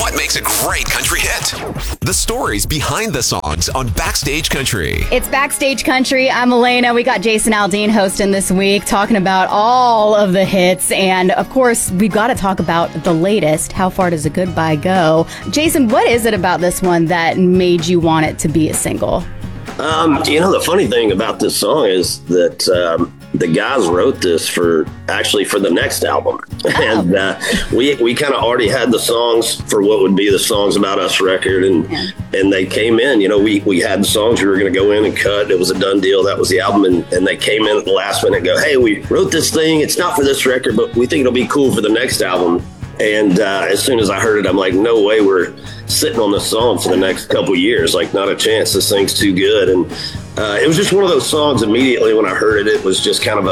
What makes a great country hit? The stories behind the songs on Backstage Country. It's Backstage Country. I'm Elena. We got Jason Aldean hosting this week, talking about all of the hits. And of course, we've got to talk about the latest. How far does a goodbye go? Jason, what is it about this one that made you want it to be a single? The funny thing about this song is that the guys wrote this for the next album. And we kind of already had the songs for what would be the Songs About Us record. And they came in, we had the songs we were going to go in and cut. It was a done deal. That was the album. And they came in at the last minute and go, hey, we wrote this thing. It's not for this record, but we think it'll be cool for the next album. And as soon as I heard it, I'm like, no way we're sitting on this song for the next couple years. Like, not a chance. This thing's too good. And it was just one of those songs immediately when I heard it. It was just kind of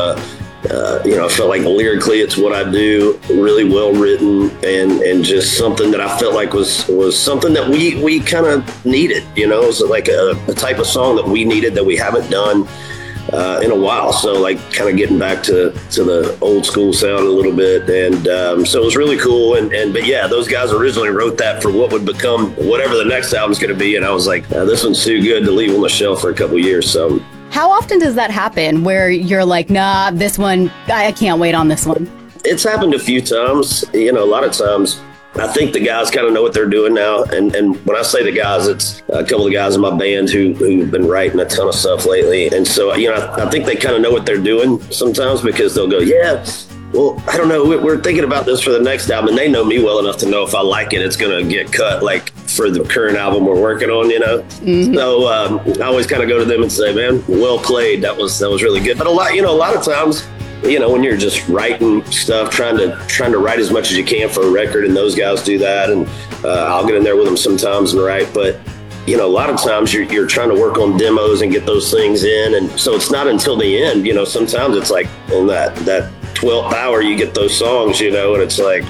I felt like lyrically it's what I do, really well written, and just something that I felt like was something that we kind of needed. It was like a type of song that we needed that we haven't done in a while. So like kind of getting back to the old school sound a little bit. And so it was really cool. But yeah, those guys originally wrote that for what would become whatever the next album's going to be. And I was like, this one's too good to leave on the shelf for a couple years. So how often does that happen where you're like, nah, this one, I can't wait on this one? It's happened a few times. A lot of times I think the guys kind of know what they're doing now. And when I say the guys, it's a couple of guys in my band who've been writing a ton of stuff lately. And so, I think they kind of know what they're doing sometimes, because they'll go, yeah, well, I don't know, we're thinking about this for the next album. And they know me well enough to know if I like it, it's going to get cut, like for the current album we're working on, Mm-hmm. So I always kind of go to them and say, man, well played. That was really good. But a lot of times, when you're just writing stuff, trying to write as much as you can for a record, and those guys do that, and I'll get in there with them sometimes and write. But a lot of times you're trying to work on demos and get those things in, and so it's not until the end. Sometimes it's like in that 12th hour you get those songs, and it's like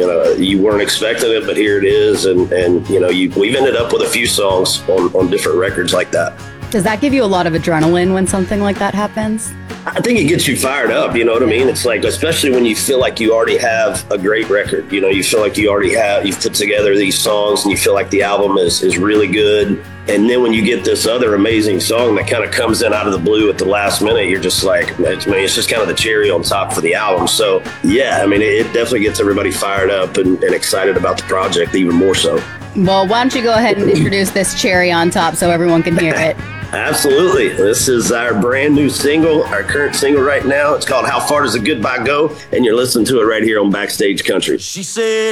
you weren't expecting it, but here it is, and we've ended up with a few songs on different records like that. Does that give you a lot of adrenaline when something like that happens? I think it gets you fired up, you know what I mean? It's like, especially when you feel like you already have a great record, you feel like you've put together these songs and you feel like the album is really good. And then when you get this other amazing song that kind of comes in out of the blue at the last minute, you're just like, it's just kind of the cherry on top for the album. So yeah, it definitely gets everybody fired up and excited about the project even more so. Well, why don't you go ahead and introduce this cherry on top so everyone can hear it? Absolutely. This is our brand new single, our current single right now. It's called How Far Does a Goodbye Go? And you're listening to it right here on Backstage Country. She said